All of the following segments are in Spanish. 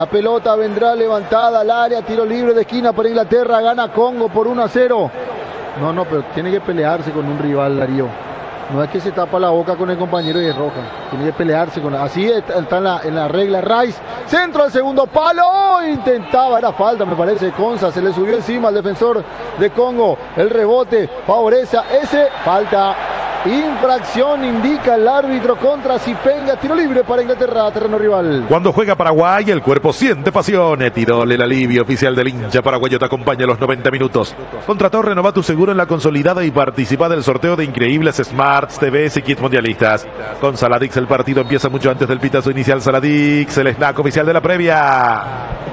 La pelota vendrá levantada al área, tiro libre de esquina para Inglaterra, gana Congo por 1-0. No, pero tiene que pelearse con un rival, Darío. No es que se tapa la boca con el compañero y es roja. Tiene que pelearse con... Así está en la regla. Rice, centro al segundo palo. ¡Oh! Intentaba, era falta, me parece. Conza se le subió encima al defensor de Congo. El rebote favorece a ese. Falta. Infracción indica el árbitro contra Zipenga. Tiro libre para Inglaterra, terreno rival. Cuando juega Paraguay, el cuerpo siente pasión. Tirol, el alivio oficial del hincha paraguayo, te acompaña a los 90 minutos. Contrató, renova tu seguro en la consolidada y participa del sorteo de increíbles Smarts, TVs y kits mundialistas. Con Saladix el partido empieza mucho antes del pitazo inicial. Saladix, el snack oficial de la previa.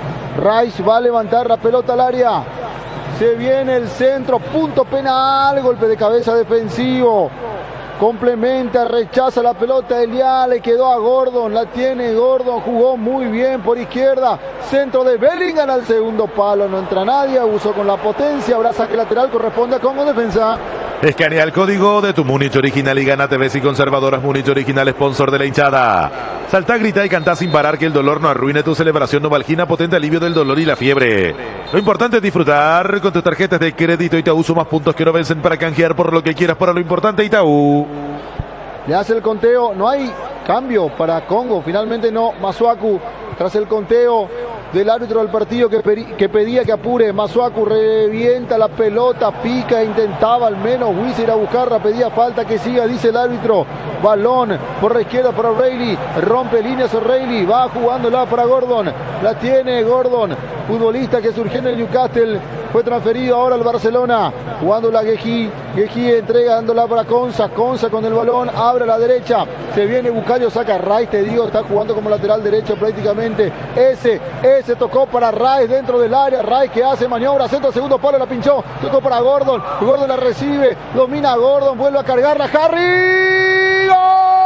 Rice va a levantar la pelota al área. Se viene el centro, punto penal, golpe de cabeza defensivo. Complementa, rechaza la pelota Elial, le quedó a Gordon, la tiene Gordon, jugó muy bien por izquierda, centro de Bellingham al segundo palo, no entra nadie, abusó con la potencia, habrá saque lateral, corresponde a Congo defensa. Escanea el código de tu Múnich original y gana TVs y conservadoras Múnich original, sponsor de la hinchada. Salta, grita y canta sin parar, que el dolor no arruine tu celebración. Novalgina, potente alivio del dolor y la fiebre. Lo importante es disfrutar con tus tarjetas de crédito Itaú, más puntos que no vencen para canjear por lo que quieras. Para lo importante, Itaú. Le hace el conteo, no hay cambio para Congo, finalmente no. Masuaku, tras el conteo del árbitro del partido que pedía que apure, Masuaku revienta la pelota, pica, intentaba al menos Huiz ir a buscarla, pedía falta, que siga, dice el árbitro. Balón por la izquierda para O'Reilly, rompe líneas O'Reilly, va jugándola para Gordon, la tiene Gordon, futbolista que surgió en el Newcastle, fue transferido ahora al Barcelona, jugándola Guejí entregándola para Conza con el balón, abre a la derecha, se viene Bucayo, saca Rice, te digo, está jugando como lateral derecho prácticamente. Ese tocó para Rice dentro del área, Rice que hace maniobra, centro, segundo palo, la pinchó, tocó para Gordon la recibe, domina Gordon, vuelve a cargarla, Harry, ¡gol!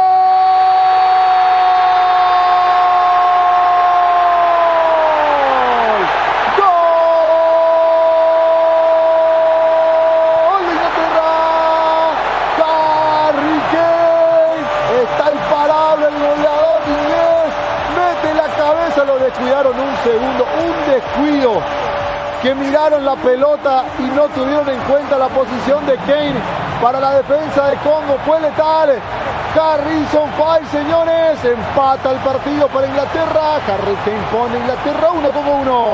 Lo descuidaron un segundo, un descuido, que miraron la pelota y no tuvieron en cuenta la posición de Kane para la defensa de Congo, fue letal. Harrison Fay, señores, empata el partido para Inglaterra. Harry Kane pone Inglaterra 1-1.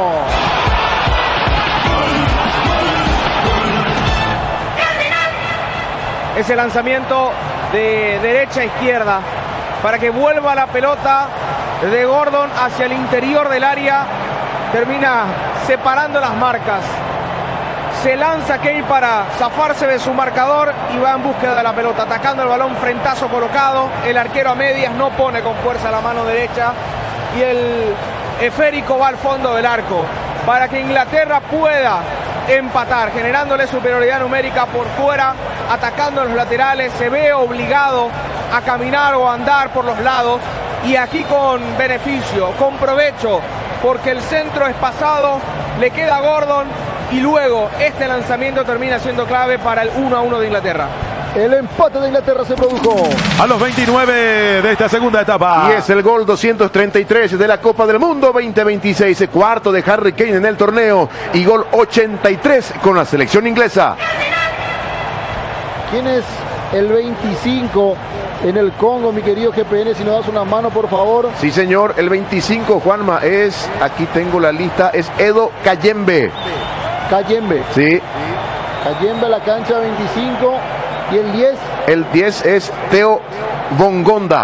Ese lanzamiento de derecha a izquierda para que vuelva la pelota de Gordon hacia el interior del área, termina separando las marcas. Se lanza Kane para zafarse de su marcador y va en búsqueda de la pelota, atacando el balón, frentazo colocado, el arquero a medias no pone con fuerza la mano derecha y el esférico va al fondo del arco para que Inglaterra pueda empatar, generándole superioridad numérica por fuera, atacando los laterales, se ve obligado a caminar o a andar por los lados. Y aquí con beneficio, con provecho, porque el centro es pasado, le queda a Gordon y luego este lanzamiento termina siendo clave para el 1-1 de Inglaterra. El empate de Inglaterra se produjo a los 29 de esta segunda etapa. Y es el gol 233 de la Copa del Mundo 2026, cuarto de Harry Kane en el torneo y gol 83 con la selección inglesa. ¿Quién es el 25 en el Congo, mi querido GPN? Si nos das una mano, por favor. Sí, señor, el 25, Juanma, es, aquí tengo la lista, es Edo Kayembe. Kayembe. Sí. Kayembe a la cancha, 25. ¿Y el 10? El 10 es Theo Bongonda.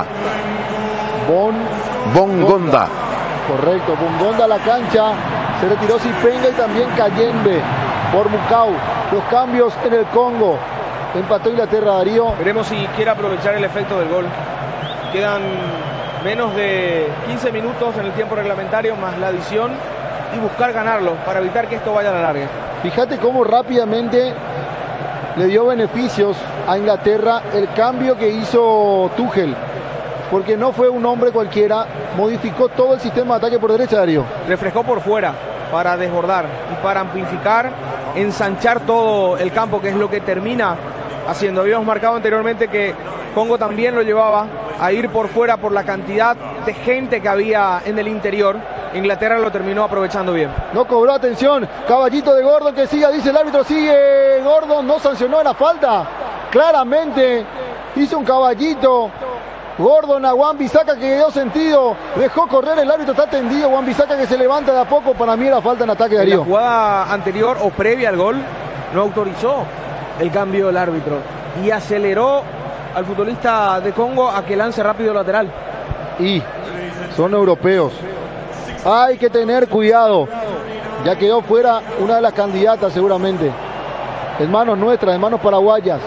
Bongonda. Correcto, Bongonda a la cancha. Se retiró Zipenga y también Kayembe por Mukau. Los cambios en el Congo. Empató Inglaterra, Darío. Veremos si quiere aprovechar el efecto del gol. Quedan menos de 15 minutos en el tiempo reglamentario, más la adición, y buscar ganarlo para evitar que esto vaya a la larga. Fíjate cómo rápidamente le dio beneficios a Inglaterra el cambio que hizo Tuchel, porque no fue un hombre cualquiera, modificó todo el sistema de ataque por derecha, Darío. Refrescó por fuera para desbordar y para amplificar, ensanchar todo el campo, que es lo que termina haciendo. Habíamos marcado anteriormente que Congo también lo llevaba a ir por fuera por la cantidad de gente que había en el interior. Inglaterra lo terminó aprovechando bien. No cobró atención. Caballito de Gordon que siga, dice el árbitro, sigue Gordon, no sancionó la falta. Claramente hizo un caballito. Gordon a Wan-Bissaka que dio sentido, dejó correr, el árbitro está tendido, Wan-Bissaka que se levanta de a poco, para mí era falta en ataque de Darío. En la jugada anterior o previa al gol no autorizó el cambio del árbitro y aceleró al futbolista de Congo a que lance rápido lateral. Y son europeos, hay que tener cuidado, ya quedó fuera una de las candidatas seguramente, en manos nuestras, en manos paraguayas.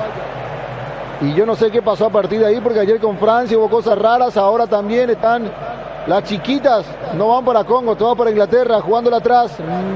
Y yo no sé qué pasó a partir de ahí, porque ayer con Francia hubo cosas raras, ahora también están las chiquitas, no van para Congo, todo para Inglaterra, jugándola atrás.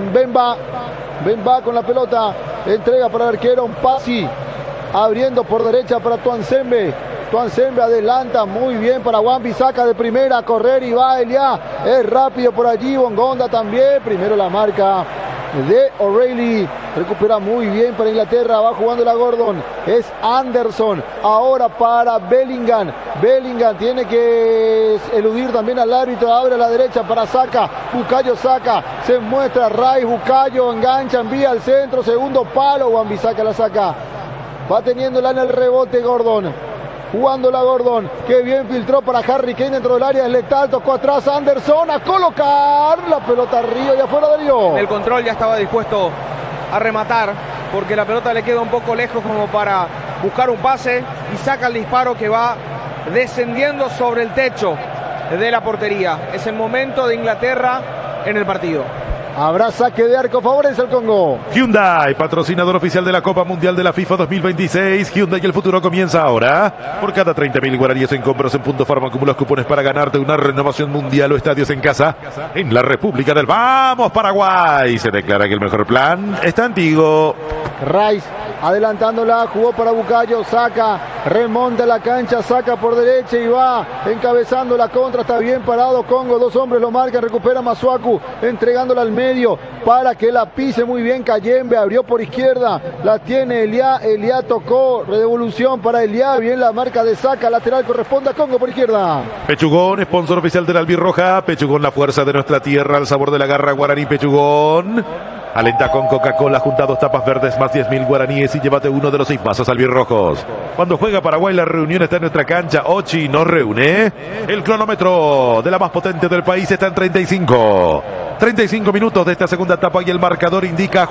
Bemba con la pelota, entrega para el arquero, un pasi, abriendo por derecha para Tuanzembe. Tuanzembe adelanta muy bien para Wan-Bissaka de primera, a correr y va Elia, es rápido por allí, Bongonda también, primero la marca de O'Reilly, recupera muy bien para Inglaterra, va jugando la Gordon, es Anderson, ahora para Bellingham, tiene que eludir también al árbitro, abre a la derecha para Saka, Bukayo Saka, se muestra Rice, Bukayo engancha, envía al centro, segundo palo, Wan-Bissaka la saca, va teniéndola en el rebote Gordon. Jugando la Gordon, que bien filtró para Harry Kane dentro del área, es letal, tocó atrás Anderson, a colocar la pelota arriba y afuera de Río. El control ya estaba dispuesto a rematar, porque la pelota le queda un poco lejos como para buscar un pase y saca el disparo que va descendiendo sobre el techo de la portería. Es el momento de Inglaterra en el partido. Habrá saque de arco, favorece al Congo. Hyundai, patrocinador oficial de la Copa Mundial de la FIFA 2026. Hyundai, el futuro comienza ahora. Por cada 30.000 guaraníes en compras en Punto Farma acumulas cupones para ganarte una renovación mundial o estadios en casa en la República del Vamos Paraguay. Se declara que el mejor plan está en Tigo. Rice adelantándola, jugó para Bukayo, Saka, remonta la cancha, Saka por derecha y va encabezando la contra, está bien parado Congo, dos hombres lo marcan, recupera Masuaku, entregándola al medio para que la pise muy bien Kayembe, abrió por izquierda, la tiene Elia tocó, redevolución para Elia, bien la marca de Saka, lateral corresponde a Congo por izquierda. Pechugón, sponsor oficial de la albirroja, Pechugón, la fuerza de nuestra tierra, el sabor de la garra guaraní Pechugón. Alenta con Coca-Cola, junta 2 tapas verdes más 10.000 guaraníes y llévate uno de los 6 vasos albirrojos. Cuando juega Paraguay, la reunión está en nuestra cancha. Ochi nos reúne. El cronómetro de la más potente del país está en 35. 35 minutos de esta segunda etapa y el marcador indica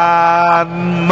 Juan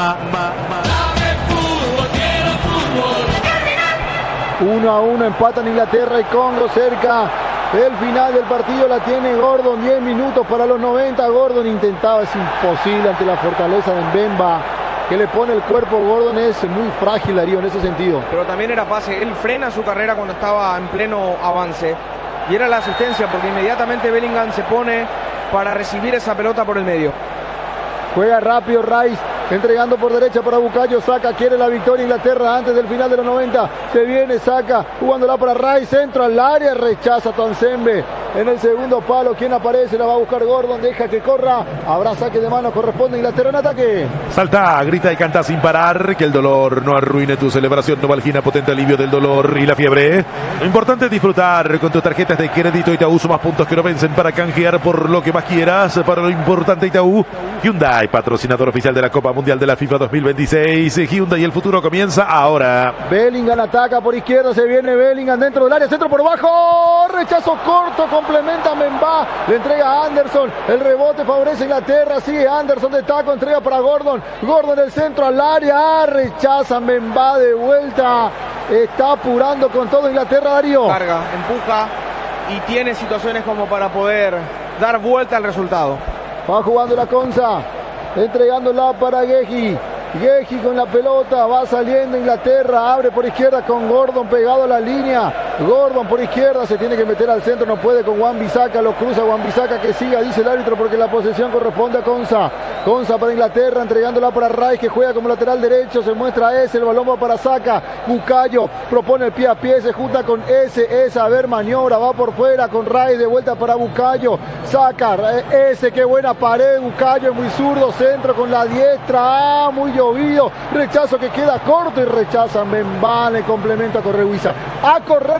1-1, empatan Inglaterra y Congo cerca. El final del partido la tiene Gordon, 10 minutos para los 90. Gordon intentaba, es imposible ante la fortaleza de Mbemba, que le pone el cuerpo. Gordon es muy frágil, Darío, en ese sentido. Pero también era pase, él frena su carrera cuando estaba en pleno avance. Y era la asistencia, porque inmediatamente Bellingham se pone para recibir esa pelota por el medio. Juega rápido Rice, entregando por derecha para Bukayo Saka, quiere la victoria Inglaterra antes del final de los 90, se viene Saka, jugándola para Rice, centro al área, rechaza Tuanzembe en el segundo palo, quien aparece, la va a buscar Gordon, deja que corra, habrá saque de mano, corresponde Inglaterra en ataque. Salta, grita y canta sin parar, que el dolor no arruine tu celebración. Novalgina, potente alivio del dolor y la fiebre. Lo importante es disfrutar con tus tarjetas de crédito Itaú, más puntos que no vencen para canjear por lo que más quieras. Para lo importante Itaú, Hyundai, patrocinador oficial de la Copa Mundial de la FIFA 2026. Hyundai, el futuro comienza ahora. Bellingham ataca por izquierda, se viene Bellingham dentro del área, centro por bajo, rechazo corto, complementa Mbemba, le entrega a Anderson, el rebote favorece a Inglaterra, sigue Anderson de taco, entrega para Gordon, Gordon del centro al área, rechaza Mbemba de vuelta, está apurando con todo Inglaterra, Darío. Carga, empuja y tiene situaciones como para poder dar vuelta al resultado. Va jugando la Conza, entregándola para Geji. Geji con la pelota, va saliendo Inglaterra, abre por izquierda con Gordon pegado a la línea. Gordon por izquierda, se tiene que meter al centro, no puede con Wan-Bissaka, lo cruza Wan-Bissaka, que siga, dice el árbitro, porque la posesión corresponde a Conza. Conza para Inglaterra, entregándola para Rice, que juega como lateral derecho, se muestra ese, el balón va para Saka. Bukayo propone el pie a pie, se junta con ese, a ver, maniobra, va por fuera con Rice, de vuelta para Bukayo. Saka, ese, qué buena pared, Bukayo es muy zurdo, centro con la diestra, muy llovido, rechazo que queda corto y rechaza Mbemba, le complemento a correr Huiza. A correr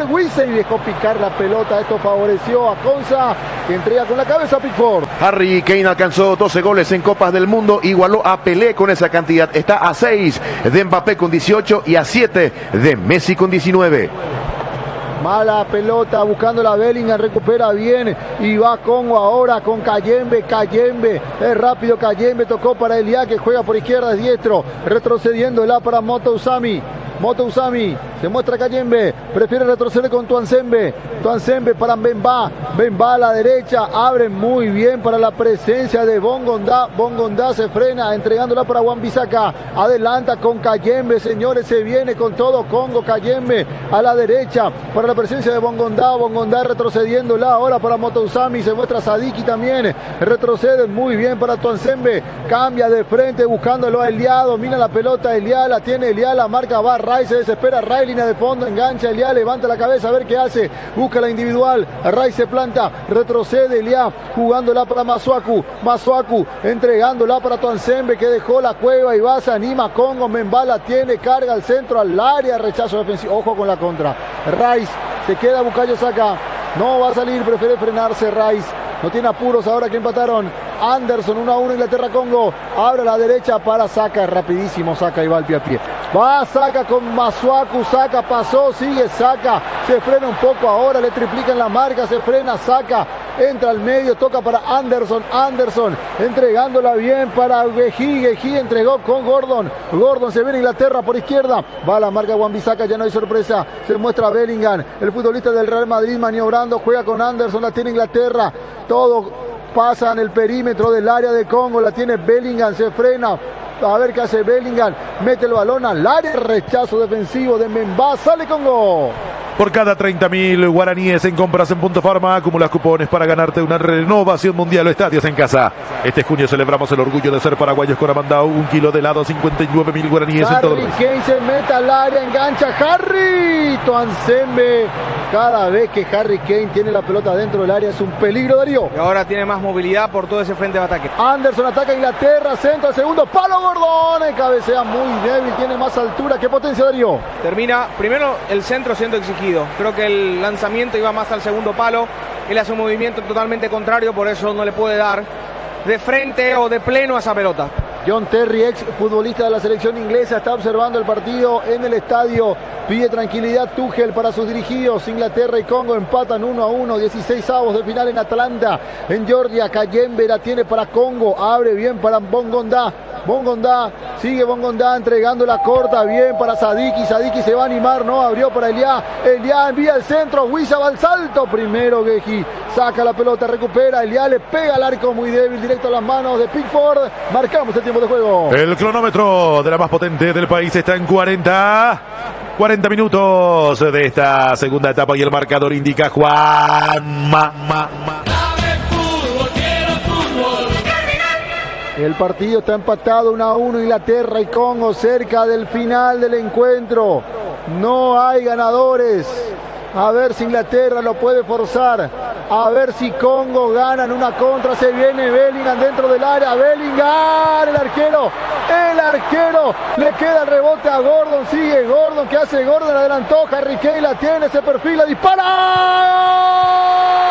Wissey dejó picar la pelota. Esto favoreció a Konsa, que entrega con la cabeza a Pickford. Harry Kane alcanzó 12 goles en Copas del Mundo, igualó a Pelé con esa cantidad. Está a 6 de Mbappé con 18 y a 7 de Messi con 19. Mala pelota buscando la Bellingham, recupera bien y va Congo ahora con Kayembe. Es rápido Kayembe, tocó para Elia, que juega por izquierda, es diestro, retrocediéndola para Moto Usami, se muestra Kayembe, prefiere retroceder con Tuanzembe para Bemba a la derecha, abre muy bien para la presencia de Bongonda se frena, entregándola para Wan-Bissaka, adelanta con Kayembe, señores, se viene con todo Congo. Kayembe a la derecha para la presencia de Bongonda retrocediéndola ahora para Moto Usami, se muestra Sadiki también, retrocede muy bien para Tuanzembe, cambia de frente buscándolo a Elia, domina la pelota Elia, la tiene Elia, la marca va Rai, se desespera Rai, línea de fondo, engancha Elia, levanta la cabeza a ver qué hace, busca la individual, Rai se planta, retrocede Elia, jugándola para Masuaku, entregándola para Tuanzembe, que dejó la cueva y va, se anima Congo, Memba la tiene, carga al centro, al área, rechazo defensivo, ojo con la contra, Rai se queda, Bukayo Saka, no va a salir, prefiere frenarse Rai, no tiene apuros ahora que empataron. Anderson 1-1 Inglaterra-Congo. Abre a la derecha para Saka. Rapidísimo Saka y va al pie a pie. Va Saka con Masuaku. Saka pasó. Sigue Saka. Se frena un poco ahora. Le triplican la marca. Se frena Saka. Entra al medio. Toca para Anderson. Entregándola bien para Geji entregó con Gordon. Gordon se viene Inglaterra por izquierda. Va a la marca Wan-Bissaka. Ya no hay sorpresa. Se muestra Bellingham. El futbolista del Real Madrid maniobrando. Juega con Anderson. La tiene Inglaterra. Todo pasa en el perímetro del área de Congo, la tiene Bellingham, se frena, a ver qué hace Bellingham, mete el balón al área, rechazo defensivo de Memba, sale Congo. Por cada 30.000 guaraníes en compras en Punto Farma, acumulas cupones para ganarte una renovación mundial o estadios en casa. Este junio celebramos el orgullo de ser paraguayos con Amandao, 1 kilo de helado, 59.000 guaraníes en todo el país. Kane se mete al área, engancha Harry Tuanzembe. Cada vez que Harry Kane tiene la pelota dentro del área es un peligro, Darío. Y ahora tiene más movilidad por todo ese frente de ataque. Anderson ataca a Inglaterra, centro al segundo palo, Gordon, cabecea muy débil, tiene más altura, ¿qué potencia, Darío? Termina, primero el centro siendo exigido. Creo que el lanzamiento iba más al segundo palo. Él hace un movimiento totalmente contrario, por eso no le puede dar de frente o de pleno a esa pelota. John Terry, ex futbolista de la selección inglesa, está observando el partido en el estadio. Pide tranquilidad Tuchel para sus dirigidos. Inglaterra y Congo empatan 1-1, 16avos de final en Atlanta, en Georgia. Kayembe la tiene para Congo, abre bien para Bongonda, sigue Bongonda entregando la corta, bien para Sadiki se va a animar, no, abrió para Elia envía el centro, Wissa va al salto, primero Geji, saca la pelota, recupera, Elia le pega al arco muy débil, directo a las manos de Pickford, marcamos el tiempo de juego. El cronómetro de la más potente del país está en 40 minutos de esta segunda etapa y el marcador indica Juanma. El partido está empatado 1-1, Inglaterra y Congo cerca del final del encuentro. No hay ganadores. A ver si Inglaterra lo puede forzar. A ver si Congo gana en una contra. Se viene Bellingham dentro del área. Bellingham, el arquero. Le queda el rebote a Gordon. Sigue Gordon. ¿Qué hace Gordon? Adelantó. Harry Kane la tiene. Se perfila. ¡Dispara!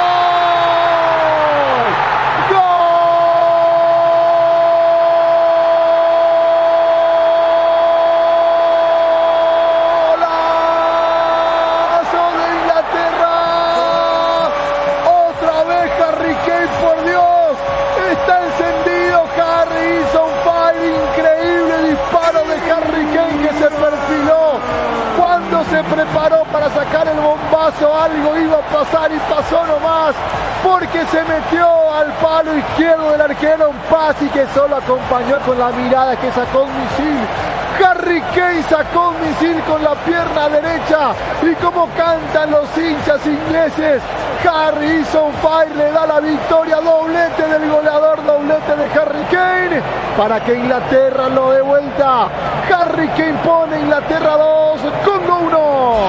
Se preparó para sacar el bombazo, algo iba a pasar y pasó nomás, porque se metió al palo izquierdo del arquero, un pase que solo acompañó con la mirada, que sacó un misil. Harry Kane sacó un misil con la pierna derecha, y como cantan los hinchas ingleses, Harry is on fire, le da la victoria, doblete del goleador, doblete de Harry Kane, para que Inglaterra lo dé vuelta. Harry Kane pone Inglaterra 2, Congo 1.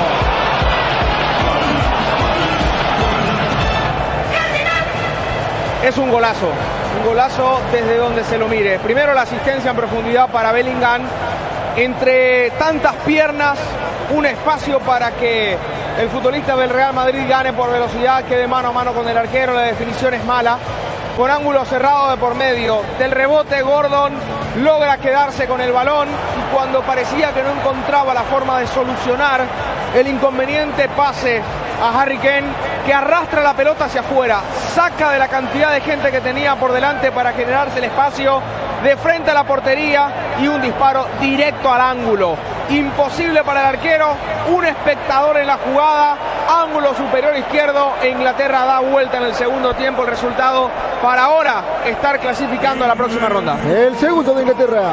Es un golazo desde donde se lo mire. Primero la asistencia en profundidad para Bellingham, entre tantas piernas, un espacio para que el futbolista del Real Madrid gane por velocidad, quede mano a mano con el arquero, la definición es mala, con ángulo cerrado de por medio. Del rebote Gordon logra quedarse con el balón y cuando parecía que no encontraba la forma de solucionar el inconveniente pase a Harry Kane, que arrastra la pelota hacia afuera, saca de la cantidad de gente que tenía por delante para generarse el espacio de frente a la portería y un disparo directo al ángulo. Imposible para el arquero, un espectador en la jugada, ángulo superior izquierdo, e Inglaterra da vuelta en el segundo tiempo. El resultado para ahora estar clasificando a la próxima ronda. El segundo de Inglaterra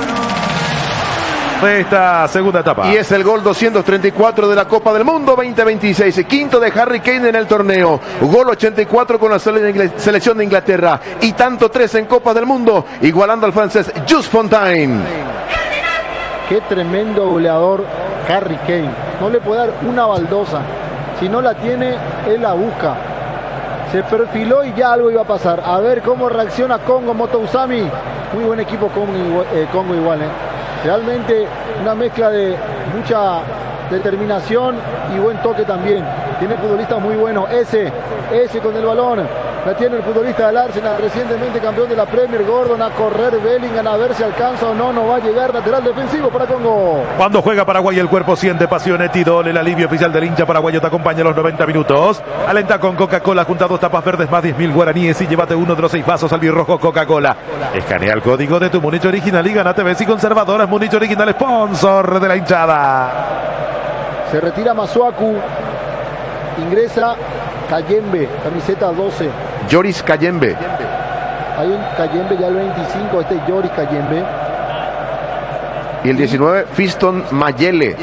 de esta segunda etapa. Y es el gol 234 de la Copa del Mundo 2026, quinto de Harry Kane en el torneo, gol 84 con la selección de Inglaterra y tanto 3 en Copa del Mundo, igualando al francés Just Fontaine. Qué tremendo goleador Harry Kane, no le puede dar una baldosa, si no la tiene, él la busca. Se perfiló y ya algo iba a pasar. A ver cómo reacciona Congo. Motousami, muy buen equipo Congo igual, realmente una mezcla de mucha determinación y buen toque también. Tiene futbolistas muy buenos. Ese con el balón la tiene el futbolista del Arsenal, recientemente campeón de la Premier. Gordon a correr, Bellingham a ver si alcanza o no. No va a llegar, lateral defensivo para Congo. Cuando juega Paraguay el cuerpo siente pasión, Etidol, el alivio oficial del hincha paraguayo, te acompaña a los 90 minutos. Alenta con Coca-Cola junto a 2 tapas verdes más 10.000 guaraníes y llévate uno de los 6 vasos albirrojo Coca-Cola. Escanea el código de tu Múnich original y ganate Bessi Conservadoras Múnich original, sponsor de la hinchada. Se retira Masuaku, ingresa Kayembe, camiseta 12. Joris Kayembe. Hay un Kayembe ya el 25, este es Joris Kayembe. Y el 19, Fiston Mayele.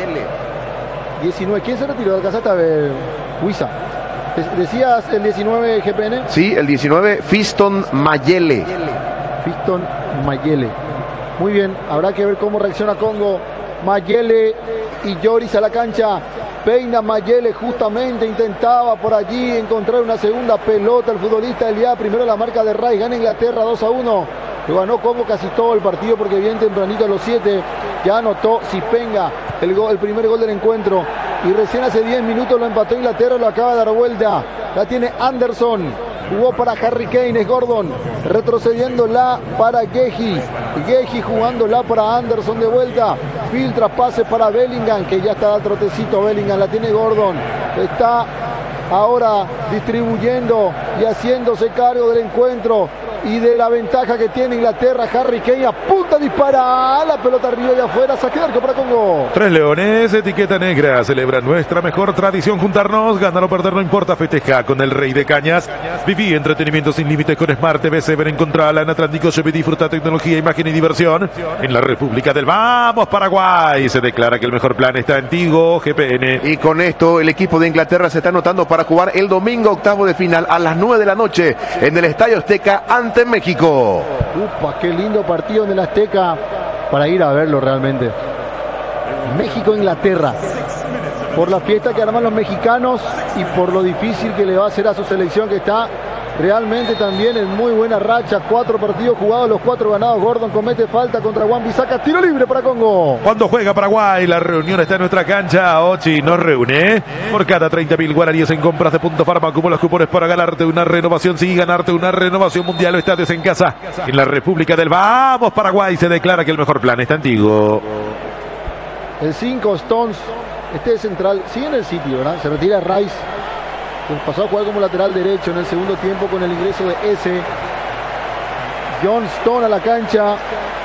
19, ¿quién se retiró? ¿Alcanzaste a ver? Huiza. ¿Decías el 19 GPN? Sí, el 19, Fiston Mayele. Fiston Mayele. Muy bien, habrá que ver cómo reacciona Congo. Mayele y Joris a la cancha. Peina Mayele, justamente intentaba por allí encontrar una segunda pelota el futbolista Eliá. Primero la marca de Rice, gana Inglaterra 2-1. Lo ganó Congo casi todo el partido porque bien tempranito a los 7 ya anotó Sipenga el primer gol del encuentro. Y recién hace 10 minutos lo empató Inglaterra, lo acaba de dar vuelta. La tiene Anderson. Jugó para Harry Kane, es Gordon. Retrocediéndola para Gehi. Gehi jugándola para Anderson de vuelta. Filtra pase para Bellingham, que ya está al trotecito Bellingham. La tiene Gordon. Está ahora distribuyendo y haciéndose cargo del encuentro y de la ventaja que tiene Inglaterra. Harry Kane apunta a disparar, la pelota arriba y afuera, saque de arco para Congo. 3 leones, etiqueta negra, celebra nuestra mejor tradición, juntarnos, ganar o perder no importa, festeja con el Rey de Cañas. Viví entretenimiento sin límites con Smart TV 7, encontrala en Atlántico, se disfruta tecnología, imagen y diversión en la República del Vamos Paraguay. Se declara que el mejor plan está en Tigo GPN. Y con esto el equipo de Inglaterra se está anotando para jugar el domingo octavo de final a las 9 de la noche en el Estadio Azteca ante México. Upa, qué lindo partido en el Azteca para ir a verlo realmente. México-Inglaterra. Por la fiesta que arman los mexicanos y por lo difícil que le va a hacer a su selección, que está realmente también en muy buena racha. 4 partidos jugados, los 4 ganados. Gordon comete falta contra Wan-Bissaka. Tiro libre para Congo. Cuando juega Paraguay, la reunión está en nuestra cancha. Ochi nos reúne. Por cada 30.000 guaraníes en compras de Punto Farma, acumulas cupones para ganarte una renovación. Sí, ganarte una renovación mundial o estás en casa. En la República del Vamos Paraguay se declara que el mejor plan está en Tigo. El 5, Stones. Este es central. Sigue en el sitio, ¿verdad? Se retira Rice. Pasó a jugar como lateral derecho en el segundo tiempo con el ingreso de S. John Stone a la cancha.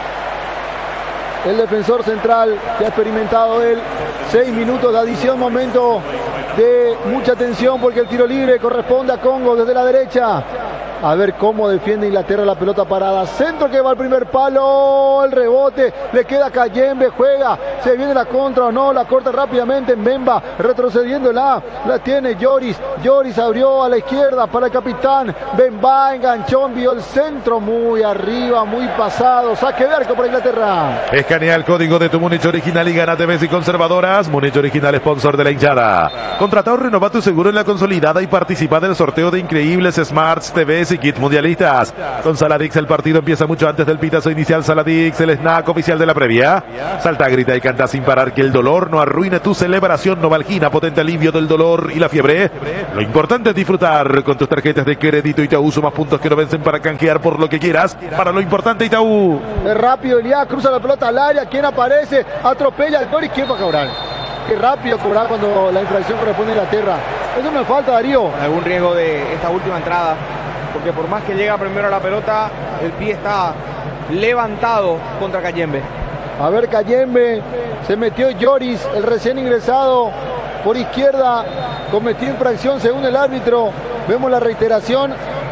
El defensor central, que ha experimentado él. 6 minutos de adición, momento de mucha tensión porque el tiro libre corresponde a Congo desde la derecha. A ver cómo defiende Inglaterra la pelota parada. Centro que va al primer palo. El rebote. Le queda Kayembe. Juega. Se viene la contra o no. La corta rápidamente en Mbemba. Retrocediéndola. La tiene Joris. Joris abrió a la izquierda para el capitán. Mbemba enganchó. Envió el centro muy arriba. Muy pasado. Saque de arco para Inglaterra. Escanea el código de tu Múnich original y gánate Bessi Conservadoras. Múnich original, sponsor de la hinchada. Contrata o renova tu seguro en la consolidada y participa del sorteo de increíbles Smarts TVs Menezes y kits mundialistas. Con Saladix el partido empieza mucho antes del pitazo inicial. Saladix, el snack oficial de la previa. Salta, grita y canta sin parar que el dolor no arruine tu celebración. Novalgina, potente alivio del dolor y la fiebre. Lo importante es disfrutar con tus tarjetas de crédito Itaú. Sumas puntos que no vencen para canjear por lo que quieras. Para lo importante, Itaú. Es rápido, Elías, cruza la pelota al área. ¿Quién aparece? Atropella al gol y ¿quién va a cobrar? Qué rápido cobrar cuando la infracción corresponde a Inglaterra. Eso me falta, Darío. Algún riesgo de esta última entrada, porque por más que llega primero a la pelota, el pie está levantado contra Cayembe. A ver, Cayembe, se metió Lloris, el recién ingresado por izquierda, cometió infracción según el árbitro. Vemos la reiteración,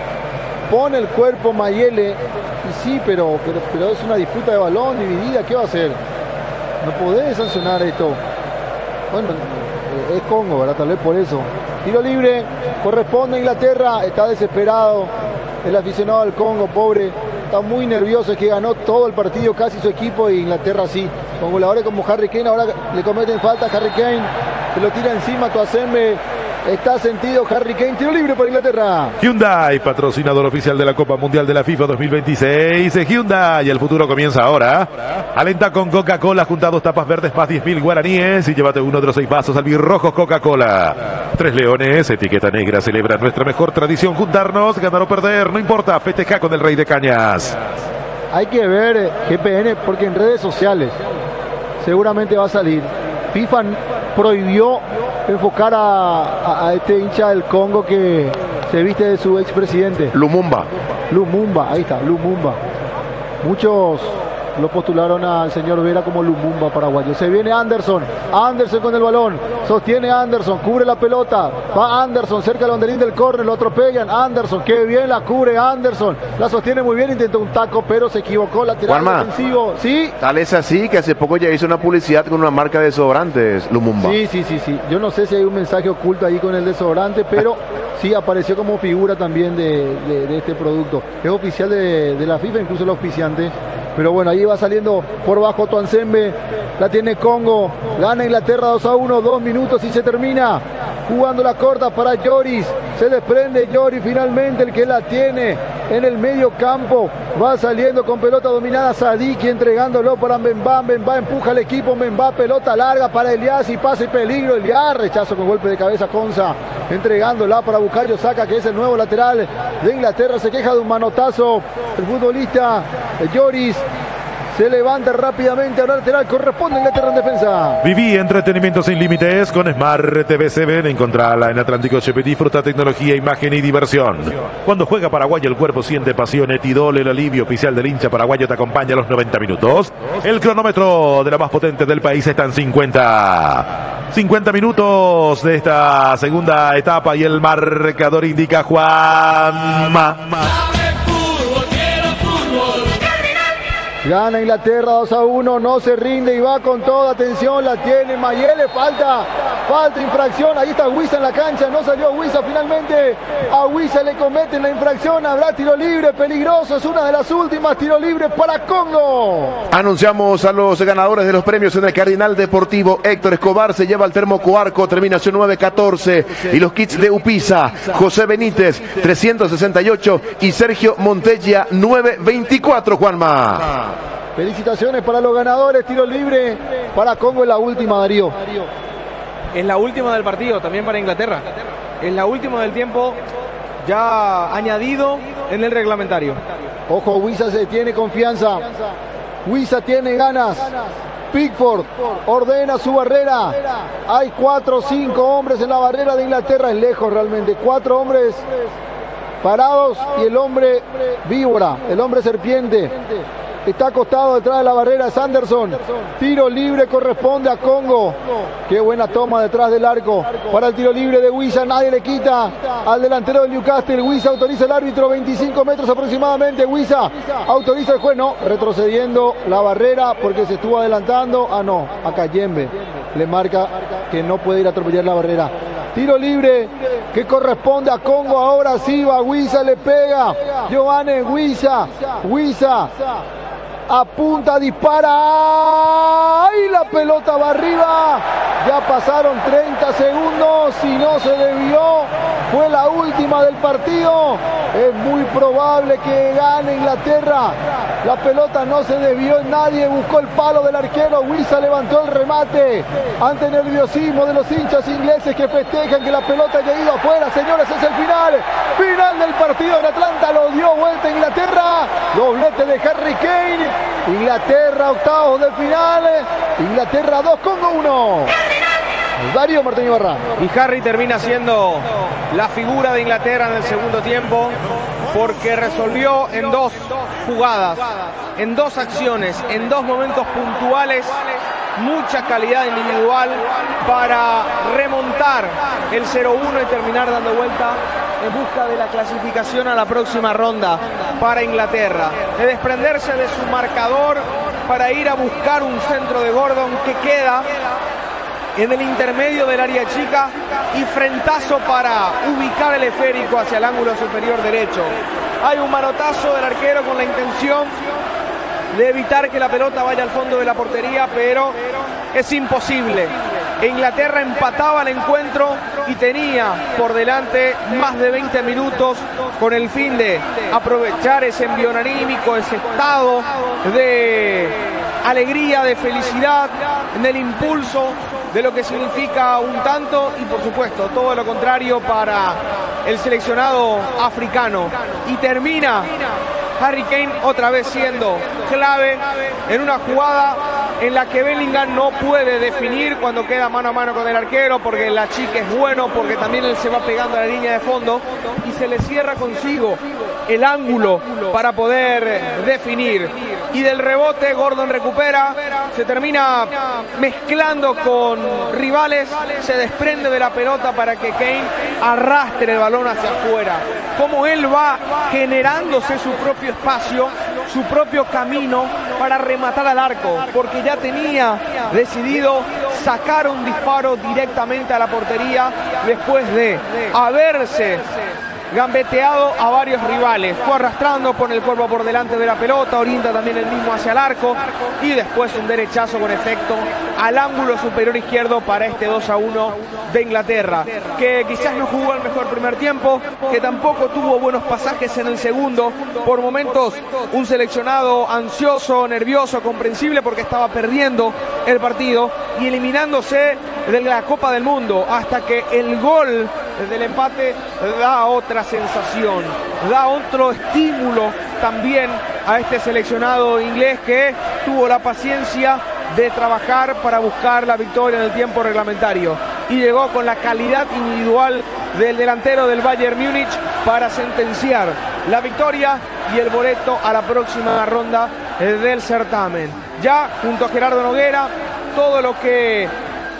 pone el cuerpo Mayele, y sí, pero es una disputa de balón dividida, ¿qué va a hacer? No podés sancionar esto. Bueno, es Congo, ¿verdad? Tal vez por eso. Tiro libre, corresponde a Inglaterra, está desesperado el aficionado del Congo, pobre. Está muy nervioso, es que ganó todo el partido, casi su equipo, y Inglaterra sí. Con goleadores como Harry Kane, ahora le cometen falta a Harry Kane, se lo tira encima Toasembe. Está sentido Harry Kane, tiro libre para Inglaterra. Hyundai, patrocinador oficial de la Copa Mundial de la FIFA 2026. Hyundai, el futuro comienza ahora. Alenta con Coca-Cola, junta 2 tapas verdes más 10.000 guaraníes y llévate uno de los 6 vasos albirrojos Coca-Cola. 3 Leones, etiqueta negra, celebra nuestra mejor tradición, juntarnos, ganar o perder, no importa, festeja con el Rey de Cañas. Hay que ver GPN porque en redes sociales seguramente va a salir. FIFA prohibió enfocar a este hincha del Congo que se viste de su expresidente. Lumumba, ahí está, Lumumba. Muchos lo postularon al señor Vera como Lumumba paraguayo. Se viene Anderson con el balón, sostiene Anderson, cubre la pelota, va Anderson cerca del banderín del córner, lo atropellan, Anderson, qué bien la cubre Anderson, la sostiene muy bien, intentó un taco pero se equivocó, lateral defensivo. Sí. Tal es así que hace poco ya hizo una publicidad con una marca de desodorantes, Lumumba. Sí. Yo no sé si hay un mensaje oculto ahí con el desodorante, pero sí apareció como figura también de este producto. Es oficial de la FIFA, incluso el auspiciante. Pero bueno, ahí va saliendo por bajo Toasembe, la tiene Congo, gana Inglaterra 2-1, 2 minutos y se termina. Jugando la corta para Lloris, se desprende Lloris finalmente, el que la tiene en el medio campo, va saliendo con pelota dominada Sadiki, entregándolo para Mbemba, empuja al equipo, Mbemba, pelota larga para Elias y pase y peligro, Elias, rechazo con golpe de cabeza Conza, entregándola para Bukayo Saka, que es el nuevo lateral de Inglaterra, se queja de un manotazo el futbolista Lloris. Se levanta rápidamente a la lateral, corresponde a Inglaterra en defensa. Viví entretenimiento sin límites con Smart TV 7. Encontrala en Atlántico Chepe. Disfruta tecnología, imagen y diversión. Cuando juega Paraguay el cuerpo siente pasión. Etidol, el alivio oficial del hincha paraguayo, te acompaña a los 90 minutos. El cronómetro de la más potente del país está en 50 minutos de esta segunda etapa y el marcador indica Juanma. Gana Inglaterra 2-1, no se rinde y va con toda atención, la tiene Mayele, falta infracción, ahí está Huiza en la cancha, no salió Huiza finalmente, a Huiza le cometen la infracción, habrá tiro libre, peligroso, es una de las últimas tiro libre para Congo. Anunciamos a los ganadores de los premios en el Cardinal Deportivo. Héctor Escobar se lleva el termocoarco, terminación 914, y los kits de Upisa, José Benítez 368 y Sergio Montella 924, Juanma. Felicitaciones para los ganadores, tiro libre para Congo en la última, Darío. Es la última del partido, también para Inglaterra. Es la última del tiempo ya añadido en el reglamentario. Ojo, Huiza se tiene confianza. Huiza tiene ganas. Pickford ordena su barrera. Hay 4 o 5 hombres en la barrera de Inglaterra. Es lejos realmente. 4 hombres parados y el hombre víbora, el hombre serpiente. Está acostado detrás de la barrera, es Anderson. Tiro libre corresponde a Congo. Qué buena toma detrás del arco. Para el tiro libre de Huiza, nadie le quita al delantero del Newcastle. Huiza autoriza el árbitro, 25 metros aproximadamente. Huiza autoriza el juez, no, retrocediendo la barrera porque se estuvo adelantando. No, a Cayembe le marca que no puede ir a atropellar la barrera. Tiro libre que corresponde a Congo. Ahora sí va Huiza, le pega Giovanni Huiza. Apunta, dispara. ¡Ay! La pelota va arriba. Ya pasaron 30 segundos y no se debió fue la última del partido. Es muy probable que gane Inglaterra. La pelota no se desvió en nadie, buscó el palo del arquero. Wissa levantó el remate ante el nerviosismo de los hinchas ingleses que festejan que la pelota haya ido afuera. Señores, es el final del partido en Atlanta. Lo dio vuelta Inglaterra. Doblete de Harry Kane. Inglaterra, octavos de final. Inglaterra 2, Congo 1. Darío Martín Ibarra. Y Harry termina siendo la figura de Inglaterra en el segundo tiempo, porque resolvió en 2 jugadas, en 2 acciones, en 2 momentos puntuales, mucha calidad individual para remontar el 0-1 y terminar dando vuelta en busca de la clasificación a la próxima ronda para Inglaterra, de desprenderse de su marcador para ir a buscar un centro de Gordon que queda en el intermedio del área chica y frentazo para ubicar el esférico hacia el ángulo superior derecho. Hay un manotazo del arquero con la intención de evitar que la pelota vaya al fondo de la portería, pero es imposible. Inglaterra empataba el encuentro y tenía por delante más de 20 minutos con el fin de aprovechar ese envión anímico, ese estado de alegría, de felicidad, del impulso de lo que significa un tanto y por supuesto todo lo contrario para el seleccionado africano. Y termina Harry Kane otra vez siendo clave en una jugada en la que Bellingham no puede definir cuando queda mano a mano con el arquero, porque la chica es bueno, porque también él se va pegando a la línea de fondo y se le cierra consigo el ángulo para poder definir. Y del rebote Gordon recupera, se termina mezclando con rivales, se desprende de la pelota para que Kane arrastre el balón hacia afuera. Como él va generándose su propio espacio, su propio camino para rematar al arco, porque ya tenía decidido sacar un disparo directamente a la portería después de haberse gambeteado a varios rivales. Fue arrastrando, pone el cuerpo por delante de la pelota, orienta también el mismo hacia el arco y después un derechazo con efecto al ángulo superior izquierdo para este 2-1 de Inglaterra, que quizás no jugó el mejor primer tiempo, que tampoco tuvo buenos pasajes en el segundo, por momentos un seleccionado ansioso, nervioso, comprensible porque estaba perdiendo el partido y eliminándose de la Copa del Mundo, hasta que el gol del empate da otra sensación, da otro estímulo también a este seleccionado inglés, que tuvo la paciencia de trabajar para buscar la victoria en el tiempo reglamentario y llegó con la calidad individual del delantero del Bayern Múnich para sentenciar la victoria y el boleto a la próxima ronda del certamen. Ya junto a Gerardo Noguera, todo lo que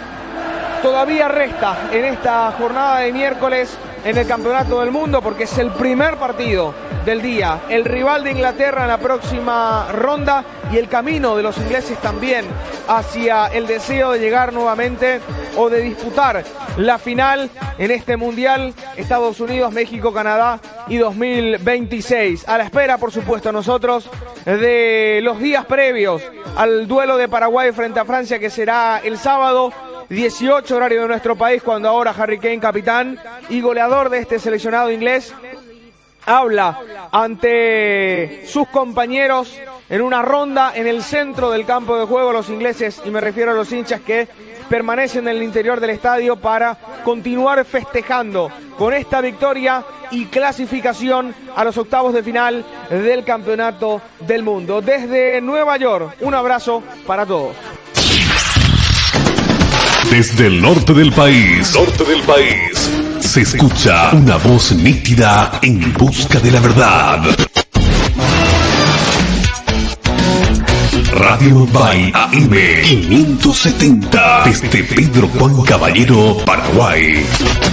todavía resta en esta jornada de miércoles en el Campeonato del Mundo, porque es el primer partido del día, el rival de Inglaterra en la próxima ronda y el camino de los ingleses también hacia el deseo de llegar nuevamente o de disputar la final en este Mundial Estados Unidos, México, Canadá y 2026. A la espera, por supuesto, nosotros de los días previos al duelo de Paraguay frente a Francia, que será el sábado 18 horario de nuestro país, cuando ahora Harry Kane, capitán y goleador de este seleccionado inglés, habla ante sus compañeros en una ronda en el centro del campo de juego, los ingleses, y me refiero a los hinchas que permanecen en el interior del estadio para continuar festejando con esta victoria y clasificación a los octavos de final del Campeonato del Mundo. Desde Nueva York, un abrazo para todos. Desde el norte del país, se escucha una voz nítida en busca de la verdad. Radio Bay AM 570, desde Pedro Juan Caballero, Paraguay.